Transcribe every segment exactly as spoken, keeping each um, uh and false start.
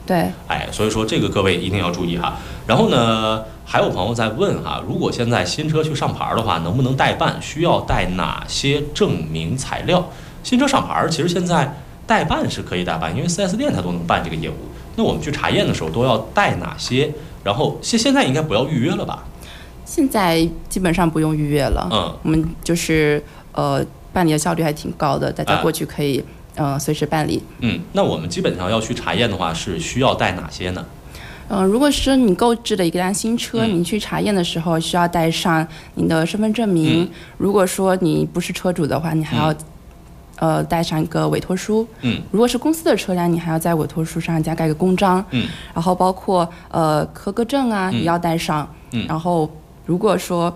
对， 哎，所以说这个各位一定要注意哈。然后呢，还有朋友在问哈，如果现在新车去上牌的话，能不能代办？需要带哪些证明材料？新车上牌其实现在代办是可以代办，因为 四 S 店它都能办这个业务。那我们去查验的时候都要带哪些？然后现现在应该不要预约了吧？ 现在基本上不用预约了。 嗯， 我们就是呃办理的效率还挺高的，大家过去可以、呃随时办理。 嗯，那我们基本上要去查验的话，是需要带哪些呢？ 嗯、呃，如果是你购置的一辆新车， 嗯、 你去查验的时候需要带上你的身份证明。嗯、如果说你不是车主的话，你还要、嗯。呃，带上一个委托书。 嗯， 如果是公司的车辆，你还要在委托书上加盖个公章。 嗯， 然后包括呃合格证啊， 嗯、 也要带上。 嗯， 然后如果说，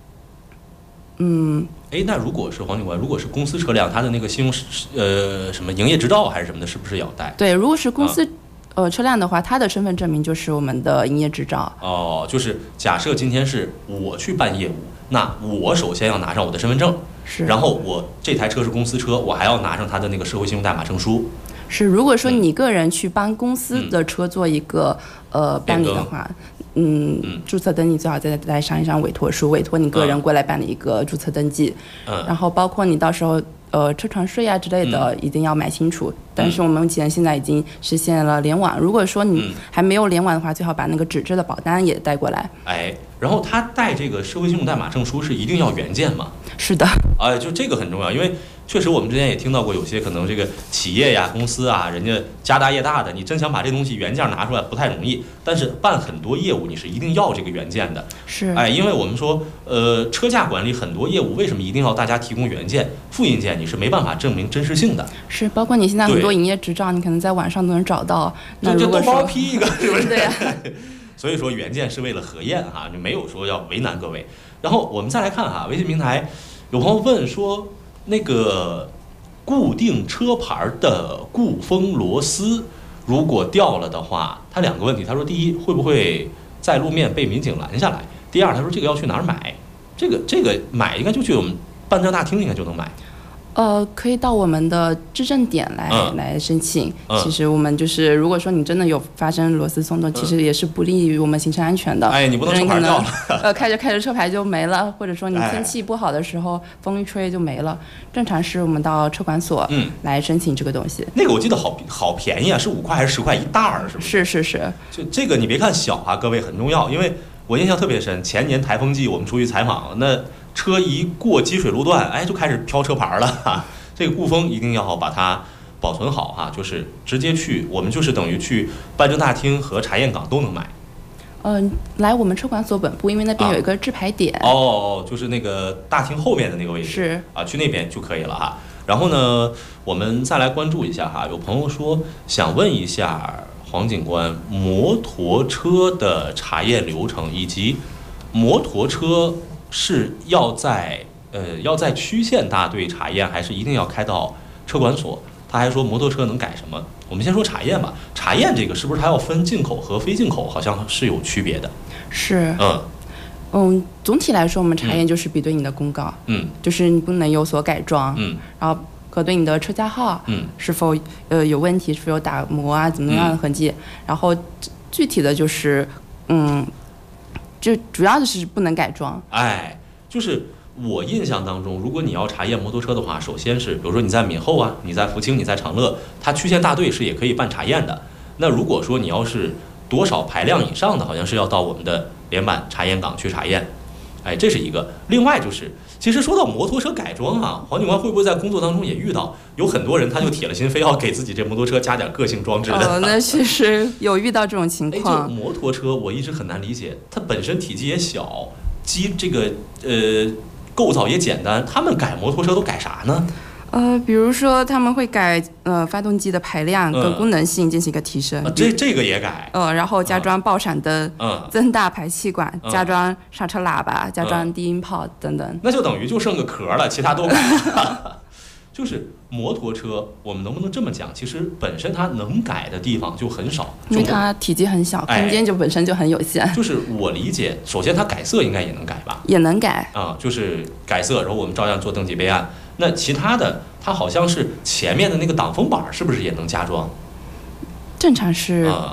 嗯， 哎，那如果是黄警官，如果是公司车辆，它的那个信用呃什么营业执照还是什么的，是不是也要带？ 对，如果是公司、 啊、 呃车辆的话，它的身份证明就是我们的营业执照。 哦，就是假设今天是我去办业务，那我首先要拿上我的身份证。 是， 然后我这台车是公司车，我还要拿上他的那个社会信用代码证书。 是，如果说你个人去帮公司的车做一个、嗯、呃办理的话，嗯，嗯注册登记最好再带上一张委托书，委托你个人过来办理一个注册登记。嗯，然后包括你到时候呃车船税啊之类的、嗯、一定要买清楚。但是我们目前现在已经实现了联网，如果说你还没有联网的话，最好把那个纸质的保单也带过来。 哎，然后他带这个社会信用代码证书是一定要原件吗？ 是的。 哎，就这个很重要，因为确实我们之前也听到过，有些可能这个企业呀、公司啊，人家家大业大的，你真想把这东西原件拿出来不太容易。但是办很多业务，你是一定要这个原件的。 是。 哎，因为我们说，呃，车价管理很多业务，为什么一定要大家提供原件？复印件你是没办法证明真实性的。 是，包括你现在很多营业执照，你可能在网上都能找到。那就如果就多包批一个，是不是？ 对呀、啊。 所以说原件是为了核验哈，就没有说要为难各位。然后我们再来看哈，微信平台有朋友问说，那个固定车牌的固封螺丝如果掉了的话，他两个问题，他说第一会不会在路面被民警拦下来？第二他说这个要去哪儿买？这个这个买应该就去我们办证大厅应该就能买。 呃，可以到我们的质证点来、嗯、来申请、嗯。其实我们就是，如果说你真的有发生螺丝松动、嗯，其实也是不利于我们行车安全的。 哎，你不能车牌掉了， 呃，开着开着车牌就没了，或者说你天气不好的时候，哎、风一吹就没了。正常是我们到车管所嗯来申请这个东西。嗯、 那个我记得好好便宜啊，是五块还是十块一袋儿，是不是？ 是是是。 就这个你别看小啊，各位很重要，因为我印象特别深，前年台风季我们出去采访，那车一过积水路段，哎，就开始飘车牌了哈。这个固封一定要把它保存好哈，就是直接去，我们就是等于去办证大厅和查验岗都能买。 嗯、呃，来我们车管所本部，因为那边有一个制牌点。 啊、哦，就是那个大厅后面的那个位置。 是啊，去那边就可以了哈。然后呢，我们再来关注一下哈，有朋友说想问一下黄警官，摩托车的查验流程以及摩托车是要在。呃，要在区县大队查验，还是一定要开到车管所？他还说摩托车能改什么？我们先说查验吧。查验这个是不是它要分进口和非进口？好像是有区别的。 是。 嗯嗯，总体来说，我们查验就是比对你的公告， 嗯， 就是你不能有所改装， 嗯， 然后核对你的车架号， 嗯， 是否呃有问题，是否有打磨啊，怎么样的痕迹？嗯、然后具体的就是，嗯，就主要的是不能改装。 哎，就是。我印象当中，如果你要查验摩托车的话，首先是比如说你在闽后啊，你在福清，你在长乐，它区县大队是也可以办查验的。那如果说你要是多少排量以上的，好像是要到我们的联办查验岗去查验。哎，这是一个。另外就是，其实说到摩托车改装啊，黄警官会不会在工作当中也遇到有很多人他就铁了心非要给自己这摩托车加点个性装置的？ 哦，那确实有遇到这种情况。 哎，就摩托车我一直很难理解，它本身体积也小，机这个呃。构造也简单，他们改摩托车都改啥呢？ 呃，比如说他们会改呃发动机的排量跟功能性进行一个提升， 嗯、这这个也改。 呃，然后加装爆闪灯， 嗯， 增大排气管， 嗯、 加装刹车喇叭，加装低音炮等等。 那就等于就剩个壳了，其他都改了。就是摩托车，我们能不能这么讲？其实本身它能改的地方就很少， 因为它体积很小，空间就本身就很有限。 就是我理解，首先它改色应该也能改吧？ 也能改啊、嗯，就是改色，然后我们照样做登记备案。那其他的，它好像是前面的那个挡风板是不是也能加装？ 正常是